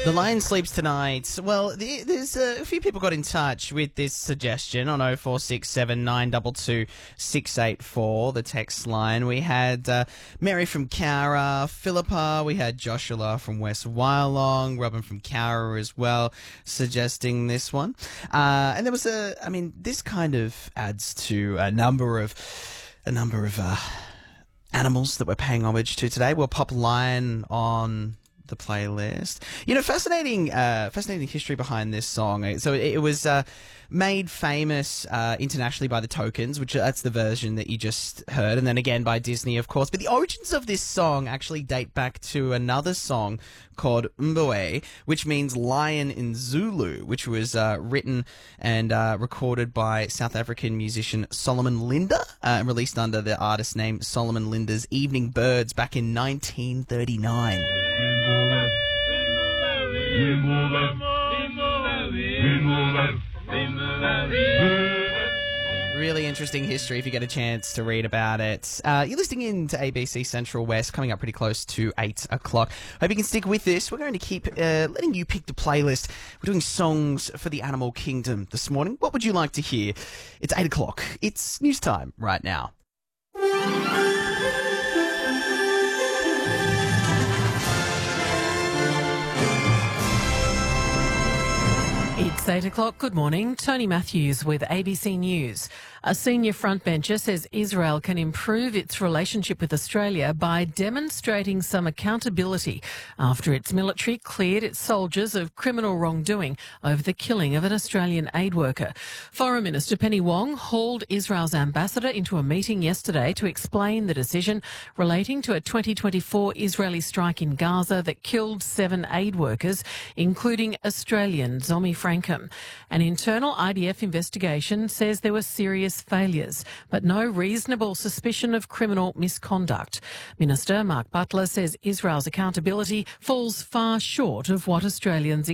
The Lion Sleeps Tonight. Well, there's a few people got in touch with this suggestion on 0467 922 684, the text line. We had Mary from Cowra, Philippa, we had Joshua from West Wyalong, Robin from Cowra as well, suggesting this one. And there was this kind of adds to a number of animals that we're paying homage to today. We'll pop Lion on the playlist. You know, fascinating history behind this song. So it was made famous internationally by the Tokens, which that's the version that you just heard, and then again by Disney, of course. But the origins of this song actually date back to another song called Mbwe, which means lion in Zulu, which was written and recorded by South African musician Solomon Linda and released under the artist name Solomon Linda's Evening Birds back in 1939. Really interesting history if you get a chance to read about it. You're listening in to ABC Central West, coming up pretty close to 8 o'clock. Hope you can stick with this. We're going to keep letting you pick the playlist. We're doing songs for the animal kingdom this morning. What would you like to hear? It's 8 o'clock. It's news time right now. It's 8 o'clock. Good morning. Tony Matthews with ABC News. A senior frontbencher says Israel can improve its relationship with Australia by demonstrating some accountability after its military cleared its soldiers of criminal wrongdoing over the killing of an Australian aid worker. Foreign Minister Penny Wong hauled Israel's ambassador into a meeting yesterday to explain the decision relating to a 2024 Israeli strike in Gaza that killed 7 aid workers, including Australian Zomi Frankham. An internal IDF investigation says there were serious failures, but no reasonable suspicion of criminal misconduct. Minister Mark Butler says Israel's accountability falls far short of what Australians